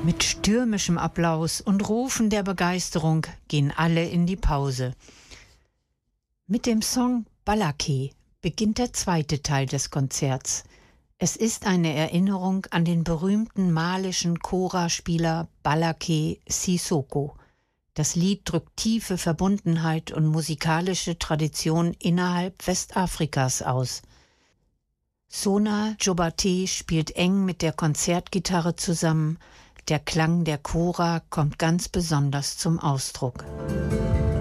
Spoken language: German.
Mit stürmischem Applaus und Rufen der Begeisterung gehen alle in die Pause. Mit dem Song Balaké beginnt der zweite Teil des Konzerts. Es ist eine Erinnerung an den berühmten malischen Kora-Spieler Balaké Sissoko. Das Lied drückt tiefe Verbundenheit und musikalische Tradition innerhalb Westafrikas aus. Sona Jobaté spielt eng mit der Konzertgitarre zusammen. Der Klang der Kora kommt ganz besonders zum Ausdruck.